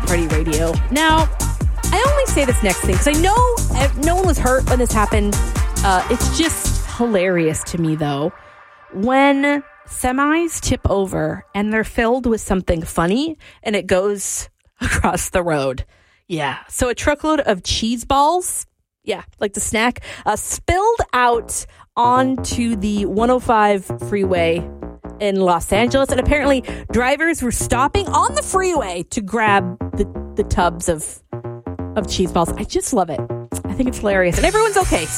Party Radio. Now, I only say this next thing because I know no one was hurt when this happened. It's just hilarious to me, though, when semis tip over and they're filled with something funny and it goes across the road. Yeah. So a truckload of cheese balls, yeah, like the snack, spilled out onto the 105 freeway in Los Angeles. And apparently drivers were stopping on the freeway to grab the tubs of cheese balls. I just love it. I think it's hilarious. And everyone's okay. So